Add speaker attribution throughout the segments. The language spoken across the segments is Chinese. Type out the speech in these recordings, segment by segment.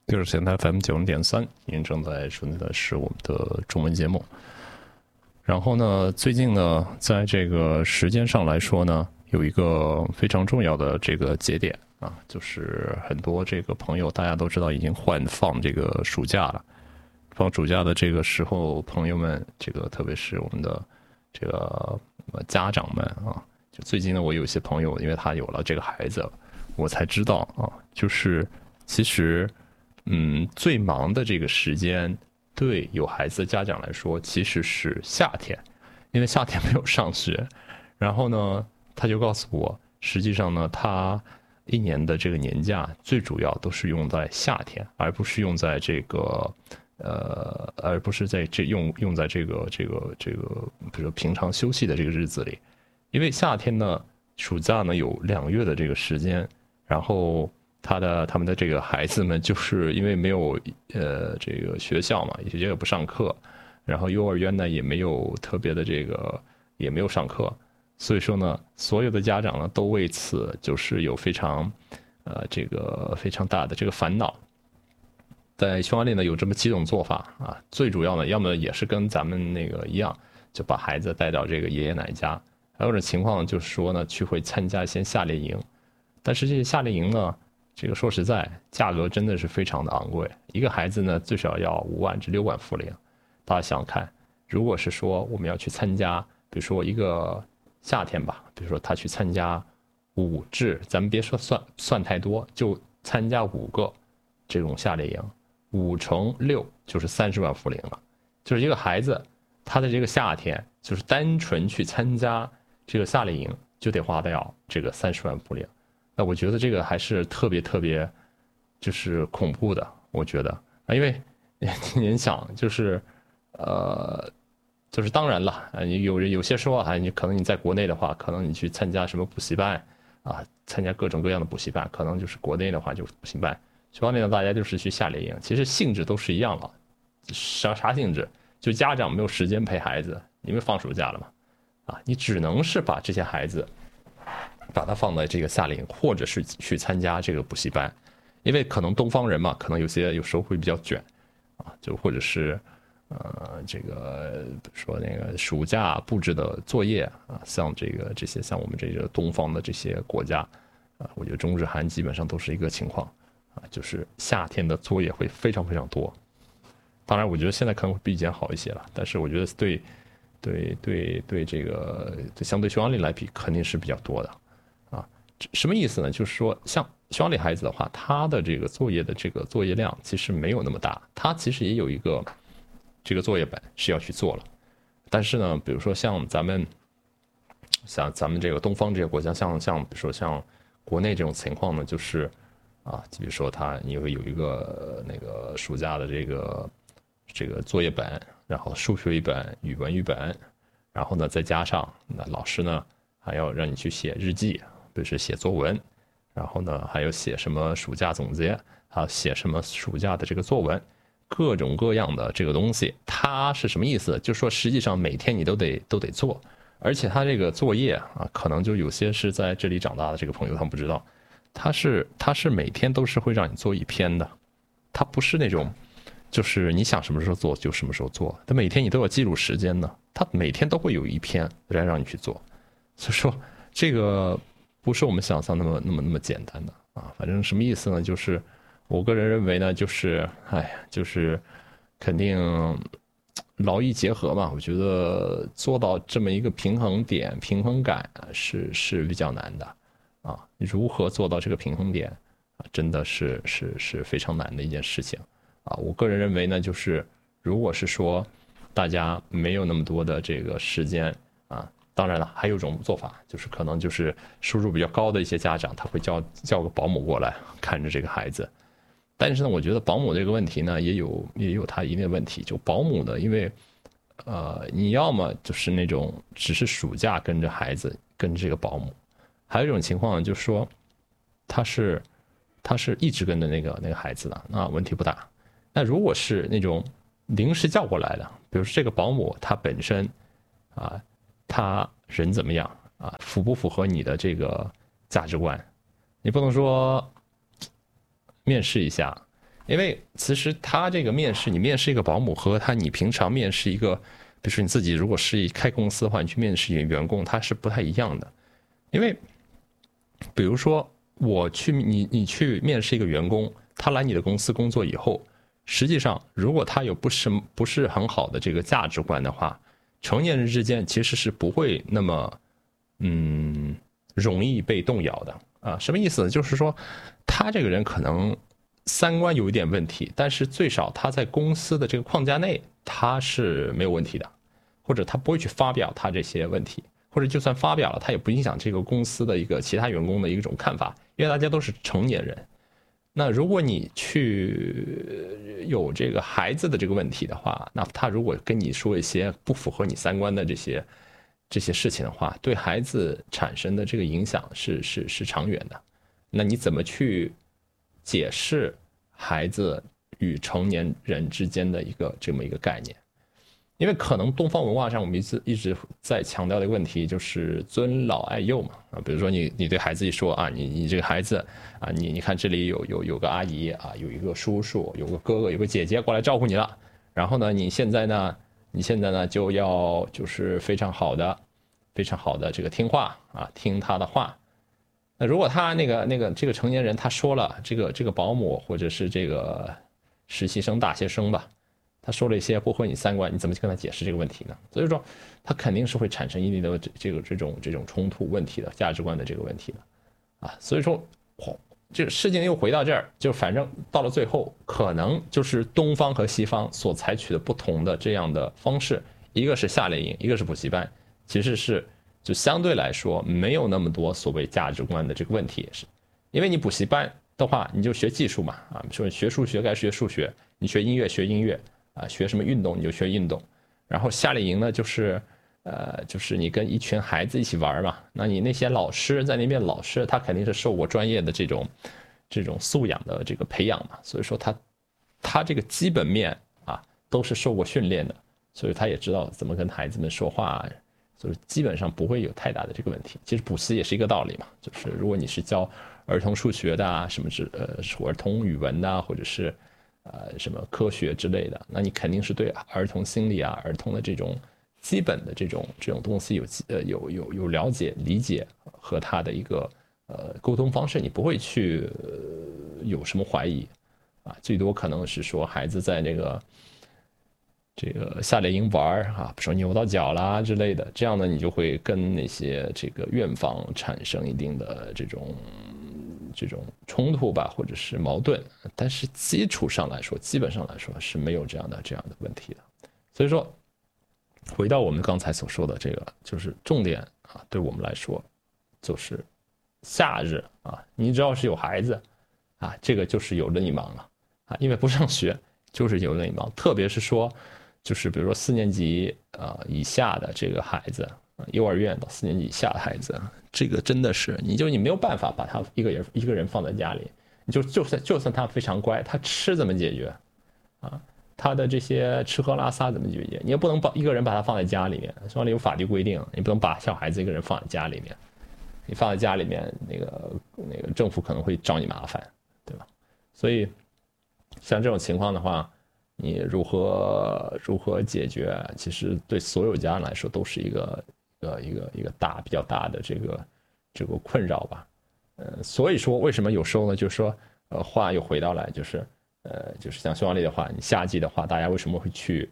Speaker 1: 就是现在 FM90.3，您正在收听的是我们的中文节目。然后呢，最近呢，在这个时间上来说呢，有一个非常重要的这个节点啊，就是很多这个朋友大家都知道已经放这个暑假了。放暑假的这个时候，朋友们，这个特别是我们的这个家长们啊，就最近呢，我有一些朋友，因为他有了这个孩子，我才知道啊，就是其实。最忙的这个时间，对有孩子的家长来说，其实是夏天，因为夏天没有上学。然后呢，他就告诉我，实际上呢，他一年的这个年假最主要都是用在夏天，而不是用在这个而不是在用在这个，比如说平常休息的这个日子里，因为夏天呢，暑假呢有2个月的这个时间，然后。他们的这个孩子们，就是因为没有这个学校嘛，也不上课，然后幼儿园呢也没有特别的这个也没有上课，所以说呢，所有的家长呢都为此就是有非常这个非常大的这个烦恼。在匈牙利呢有这么几种做法啊，最主要呢，要么也是跟咱们那个一样，就把孩子带到这个爷爷奶奶家，还有种情况就是说呢，会参加一些夏令营，但是这些夏令营呢。这个说实在，价格真的是非常的昂贵。一个孩子呢，最少要5万至6万福林。大家想想看，如果是说我们要去参加，比如说一个夏天吧，比如说他去参加咱们别说算太多，就参加5个这种夏令营，5乘6就是30万福林了。就是一个孩子，他的这个夏天，就是单纯去参加这个夏令营，就得花掉这个30万福林。那我觉得这个还是特别，就是恐怖的。我觉得啊，因为您想，就是就是当然了啊，你有些说啊，你可能你在国内的话，可能你去参加什么补习班啊，参加各种各样的补习班，可能就是国内的话就是补习班，去外面呢大家就是去夏令营，其实性质都是一样的，啥性质？就家长没有时间陪孩子，因为放暑假了嘛，啊，你只能是把这些孩子。把它放在这个夏令营，或者是去参加这个补习班，因为可能东方人嘛，可能有时候会比较卷，啊，就或者是这个比如说那个暑假布置的作业啊，像这些像我们这个东方的这些国家，啊，我觉得中日韩基本上都是一个情况，啊，就是夏天的作业会非常多。当然，我觉得现在可能会比以前好一些了，但是我觉得对这个相对匈牙利来比，肯定是比较多的。什么意思呢？就是说，像匈牙利孩子的话，他的这个作业的这个作业量其实没有那么大，他其实也有一个这个作业本是要去做了。但是呢，比如说像咱们这个东方这些国家，比如说像国内这种情况呢，就是啊，比如说你会有一个那个暑假的这个作业本，然后数学一本，语文一本，然后呢再加上那老师呢还要让你去写日记。就是写作文，然后呢，还有写什么暑假总结啊，写什么暑假的这个作文，各种各样的这个东西，它是什么意思？就是说，实际上每天你都得做，而且它这个作业啊，可能就有些是在这里长大的这个朋友他们不知道，它是每天都是会让你做一篇的，它不是那种就是你想什么时候做就什么时候做，它每天你都要记录时间的，它每天都会有一篇来让你去做，所以说这个。不是我们想象那么简单的啊，反正什么意思呢？就是我个人认为呢，就是就是肯定劳逸结合嘛。我觉得做到这么一个平衡点、平衡感是比较难的啊。如何做到这个平衡点啊，真的是非常难的一件事情啊。我个人认为呢，就是如果是说大家没有那么多的这个时间啊。当然了，还有一种做法，就是可能就是收入比较高的一些家长，他会叫个保姆过来看着这个孩子。但是呢，我觉得保姆这个问题呢，也有它一定的问题。就保姆呢，因为你要么就是那种只是暑假跟着孩子跟着这个保姆，还有一种情况呢，就是说他是一直跟着那个孩子的，那问题不大。那如果是那种临时叫过来的，比如说这个保姆他本身啊。他人怎么样啊？符不符合你的这个价值观？你不能说面试一下， 因为其实他这个面试，你面试一个保姆和你平常面试一个，比如说你自己如果是开公司的话，你去面试员工，他是不太一样的。因为比如说你去面试一个员工，他来你的公司工作以后，实际上如果他有不是很好的这个价值观的话，成年人之间其实是不会那么容易被动摇的啊。什么意思呢？就是说他这个人可能三观有一点问题，但是最少他在公司的这个框架内他是没有问题的，或者他不会去发表他这些问题，或者就算发表了，他也不影响这个公司的一个其他员工的一种看法，因为大家都是成年人。那如果你去有这个孩子的这个问题的话，那他如果跟你说一些不符合你三观的这些事情的话，对孩子产生的这个影响是长远的。那你怎么去解释孩子与成年人之间的这么一个概念？因为可能东方文化上我们一直在强调的一个问题就是尊老爱幼嘛啊，比如说你对孩子一说啊，你这个孩子啊，你看这里有个阿姨啊，有一个叔叔，有个哥哥，有个姐姐过来照顾你了，然后呢，你现在呢就要就是非常好的这个听话啊，听他的话。那如果他这个成年人他说了这个保姆或者是这个实习生大学生吧，他说了一些不合你三观，你怎么去跟他解释这个问题呢？所以说，他肯定是会产生一定的这种冲突问题的价值观的这个问题的，啊，所以说，这个事情又回到这儿，就反正到了最后，可能就是东方和西方所采取的不同的这样的方式，一个是夏令营，一个是补习班，其实是就相对来说没有那么多所谓价值观的这个问题，也是，因为你补习班的话，你就学技术嘛，啊，说学数学该学数学，你学音乐学音乐。啊，学什么运动你就学运动，然后夏令营呢，就是你跟一群孩子一起玩嘛。那你那些老师在那边，老师他肯定是受过专业的这种素养的这个培养嘛，所以说他这个基本面啊都是受过训练的，所以他也知道怎么跟孩子们说话，所以基本上不会有太大的这个问题。其实补习也是一个道理嘛，就是如果你是教儿童数学的啊，什么儿童语文的，或者是什么科学之类的，那你肯定是对儿童心理啊、儿童的这种基本的这种东西有了解、理解和他的一个沟通方式，你不会去有什么怀疑啊，最多可能是说孩子在这个夏令营玩啊，比如说扭到脚啦之类的，这样呢，你就会跟那些这个院方产生一定的这种冲突吧，或者是矛盾，但是基本上来说是没有这样的问题的。所以说，回到我们刚才所说的这个，就是重点啊，对我们来说，就是夏日啊，你只要是有孩子啊，这个就是有任意忙了啊，因为不上学就是有任意忙，特别是说，就是比如说4年级以下的这个孩子。幼儿园到4年级以下的孩子，这个真的是你没有办法把他一个人放在家里，就算他非常乖，他吃怎么解决啊？他的这些吃喝拉撒怎么解决？你也不能一个人把他放在家里面，这里有法律规定，你不能把小孩子一个人放在家里面，你放在家里面，那个政府可能会找你麻烦，对吧？所以像这种情况的话，你如何解决？其实对所有家人来说都是一个比较大的这个困扰吧，所以说为什么有时候呢，就是说话又回到来，就是像匈牙利的话，你夏季的话，大家为什么会去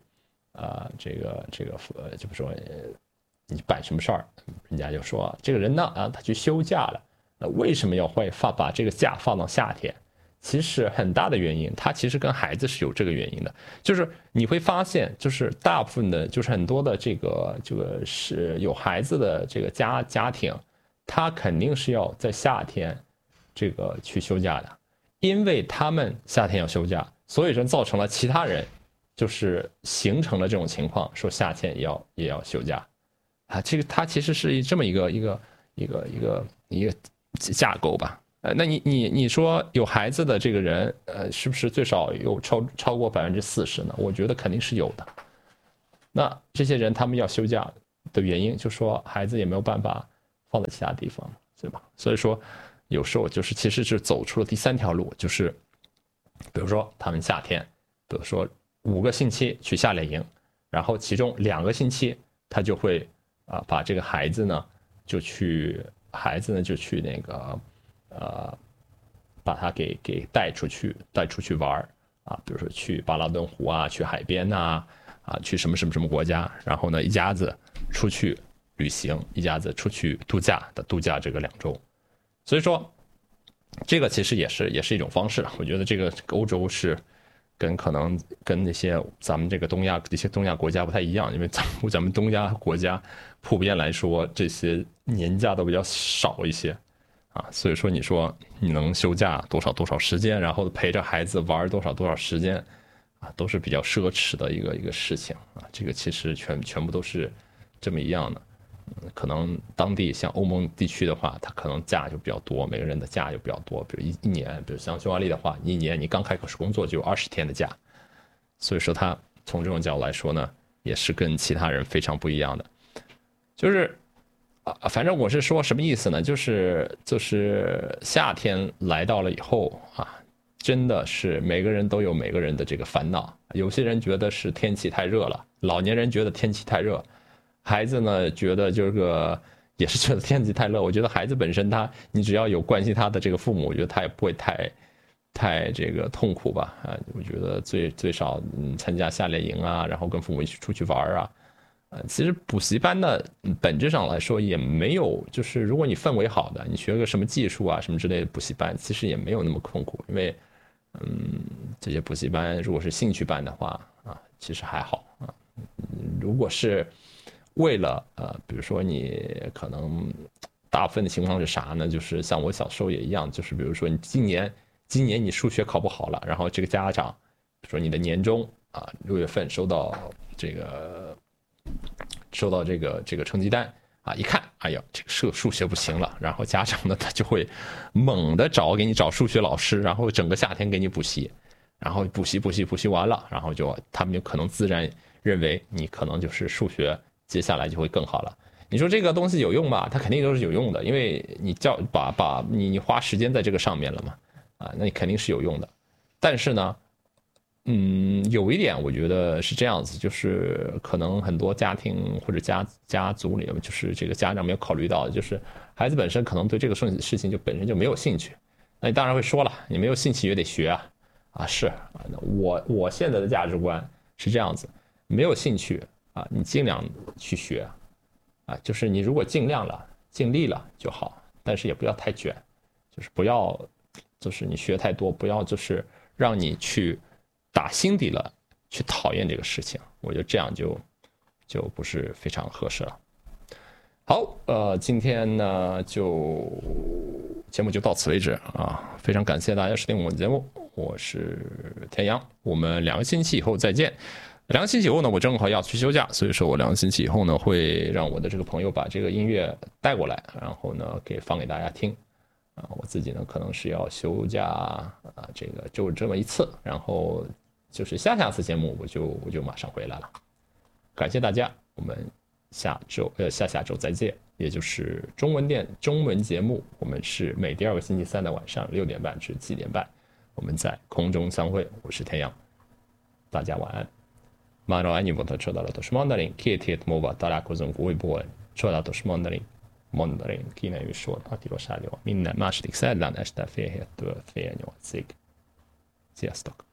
Speaker 1: 就是说你办什么事儿，人家就说这个人呢他去休假了，那为什么会把这个假放到夏天？其实很大的原因，他其实跟孩子是有这个原因的，就是你会发现，就是大部分的，就是很多的这个是有孩子的这个家庭，他肯定是要在夏天这个去休假的，因为他们夏天要休假，所以说造成了其他人就是形成了这种情况，说夏天也要休假啊，这个它其实是这么一个架构吧。那你说有孩子的这个人，是不是最少有超过40%呢？我觉得肯定是有的。那这些人他们要休假的原因，就说孩子也没有办法放在其他地方，对吧？所以说有时候就是其实是走出了第3条路，就是比如说他们夏天，比如说5个星期去夏令营，然后其中2个星期他就会把这个孩子呢就去那个把他给带出去玩啊，比如说去巴拉顿湖啊，去海边呐，去什么国家，然后呢一家子出去旅行，一家子出去度假这个2周。所以说这个其实也是一种方式。我觉得这个欧洲是可能跟那些咱们这个这些东亚国家不太一样，因为咱们东亚国家普遍来说这些年假都比较少一些所以说你说你能休假多少时间，然后陪着孩子玩多少时间都是比较奢侈的一个事情这个其实全部都是这么一样的。可能当地像欧盟地区的话，它可能假就比较多，每个人的假就比较多，比如一年，比如像匈牙利的话，一年你刚开始工作就有20天的假，所以说它从这种角度来说呢，也是跟其他人非常不一样的。就是反正我是说什么意思呢？就是夏天来到了以后真的是每个人都有每个人的这个烦恼。有些人觉得是天气太热了，老年人觉得天气太热，孩子呢觉得也是觉得天气太热。我觉得孩子本身你只要有关心他的这个父母，我觉得他也不会太这个痛苦吧我觉得最少参加夏令营然后跟父母一起出去玩其实补习班呢本质上来说也没有，就是如果你氛围好的，你学个什么技术什么之类的补习班，其实也没有那么痛苦。因为这些补习班如果是兴趣班的话其实还好如果是为了比如说你可能大部分的情况是啥呢？就是像我小时候也一样，就是比如说你今年你数学考不好了，然后这个家长比如说你的年终6月份收到这个成绩单一看，哎呀，这个数学不行了，然后家长呢他就会猛地给你找数学老师，然后整个夏天给你补习，然后补习完了，然后他们就可能自然认为你可能就是数学接下来就会更好了。你说这个东西有用吧？它肯定都是有用的，因为你你花时间在这个上面了嘛那你肯定是有用的。但是呢有一点我觉得是这样子，就是可能很多家庭或者家族里就是这个家长没有考虑到，就是孩子本身可能对这个事情本身就没有兴趣。那你当然会说了，你没有兴趣也得学是我现在的价值观是这样子，没有兴趣你尽量去学就是你如果尽力了就好，但是也不要太卷，就是不要就是你学太多，不要就是让你去打心底了去讨厌这个事情，我觉得这样就不是非常合适了。好，今天呢节目就到此为止非常感谢大家收听我们的节目，我是田阳，我们2个星期以后再见。2个星期以后呢，我正好要去休假，所以说我2个星期以后呢，会让我的这个朋友把这个音乐带过来，然后呢放给大家听我自己呢可能是要休假这个就这么一次，然后就是下次节目我就马上回来了。感谢大家，我们下周再见，也就是中文节目，我们是每第2个星期3的晚上6点半至7点半，我们在空中相会。我是田阳，大家晚安。Maro anyukat csodálatos mandarin, 2 hét múlva találkozunk újból, csodálatos mandarin kínai műsor a Tilos Rádióban. Minden második szerdán este 7:30-től 7:30-ig. Sziasztok!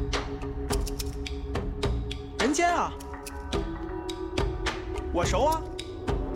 Speaker 2: 人间我熟